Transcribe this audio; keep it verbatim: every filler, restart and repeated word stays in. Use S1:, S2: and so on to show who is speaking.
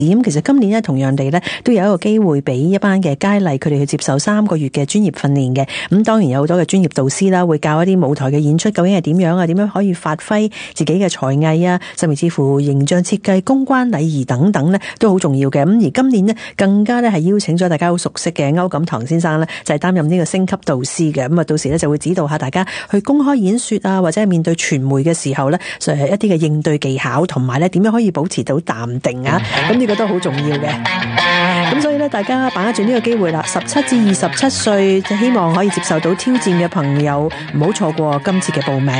S1: 咁其實今年咧同樣地咧都有一個機會俾一班嘅佳麗佢哋去接受三個月嘅專業訓練嘅。咁當然有好多嘅專業導師啦，會教一啲舞台嘅演出究竟係點樣啊，點樣可以發揮自己嘅才藝啊，甚至乎形象設計、公關禮儀等等咧都好重要嘅。咁而今年呢，更加咧係邀請咗大家好熟悉嘅歐錦棠先生咧，就係擔任呢個星級導師嘅。咁啊到時咧就會指導下大家去公開演說啊，或者係面對傳媒嘅時候咧，就係一啲嘅應對技巧，同埋咧點樣可以保持到淡定啊。咁呢個都好重要嘅。咁所以咧，大家把握住呢個機會啦，十七至二十七歲，就希望可以接受到挑戰嘅朋友，唔好錯過今次嘅報名。